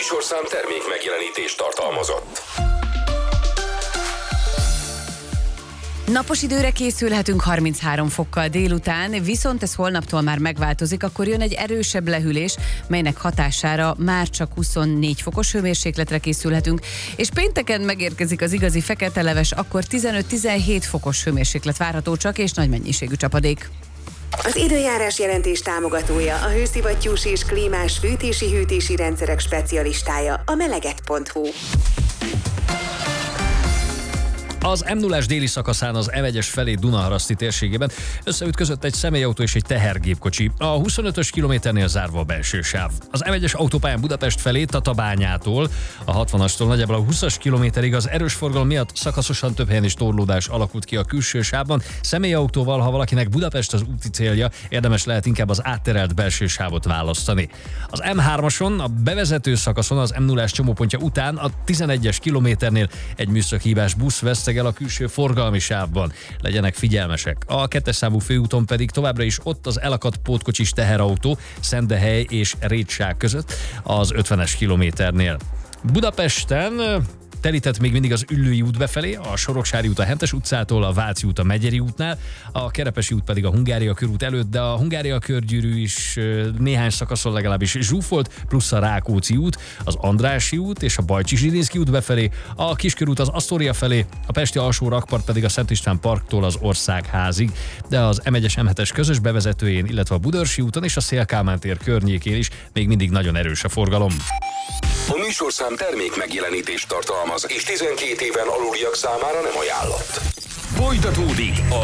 műsorszám termék megjelenítést tartalmazott. Napos időre készülhetünk 33 fokkal délután, viszont ez holnaptól már megváltozik, akkor jön egy erősebb lehűlés, melynek hatására már csak 24 fokos hőmérsékletre készülhetünk, és pénteken megérkezik az igazi fekete leves, akkor 15-17 fokos hőmérséklet várható csak, és nagy mennyiségű csapadék. Az időjárás jelentés támogatója, a hőszivattyús és klímás fűtési-hűtési rendszerek specialistája, a meleget.hu. Az M0-as déli szakaszán az M1-es felé Dunaharaszti térségében összeütközött egy személyautó és egy tehergépkocsi. A 25-ös kilométernél zárva a belső sáv. Az M1-es autópályán Budapest felé Tatabányától, a 60-astól nagyjából a 20-as kilométerig az erős forgalom miatt szakaszosan több helyen is torlódás alakult ki a külső sávban. Személyautóval, ha valakinek Budapest az úti célja, érdemes lehet inkább az átterelt belső sávot választani. Az M3-ason, a bevezető szakaszon az M0-as csomópontja után a 11-es kilométernél egy műszaki-hibás busz vesztegel a külső forgalmi sávban. Legyenek figyelmesek. A 2-es számú főúton pedig továbbra is ott az elakadt pótkocsis teherautó Szendehely és Rétság között az 50-es kilométernél. Budapesten telített még mindig az Üllői út befelé, a Soroksári út a Hentes utcától, a Váci út a Megyeri útnál, a Kerepesi út pedig a Hungária körút előtt, de a Hungária körgyűrű is néhány szakaszon legalábbis zsúfolt, plusz a Rákóczi út, az Andrássy út és a Bajcsy-Zsilinszky út befelé, a Kiskörút az Asztória felé, a Pesti alsó rakpart pedig a Szent István parktól az Országházig, de az M1-es M7-es közös bevezetőjén, illetve a Budörsi úton és a Széll-Kálmán tér környékén is még mindig nagyon erős a forgalom. A műsorszám termék megjelenítést tartalmaz, és 12 éven aluliak számára nem ajánlott. Folytatódik a